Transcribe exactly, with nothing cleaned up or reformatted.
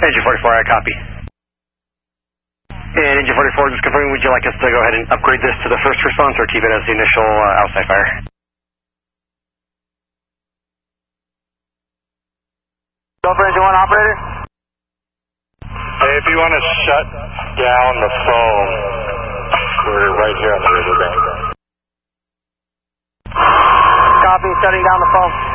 Engine forty-four, I copy. And Engine forty-four, just confirming, would you like us to go ahead and upgrade this to the first response or keep it as the initial uh, outside fire? Go for engine one, operator. Hey, if you want to shut down the phone, we're right here on the riverbank. Copy, shutting down the phone.